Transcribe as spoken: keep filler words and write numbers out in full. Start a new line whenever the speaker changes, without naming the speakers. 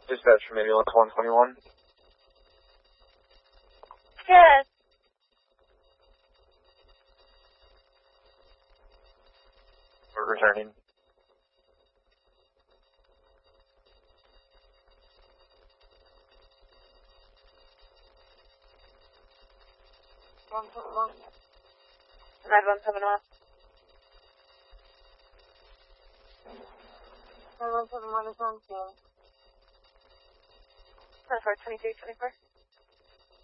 Dispatch from ambulance one twenty-one.
Yes.
We're returning.
one twenty-one. nine one seven one. nine one seven one is on scene. ten four twenty-three twenty-four.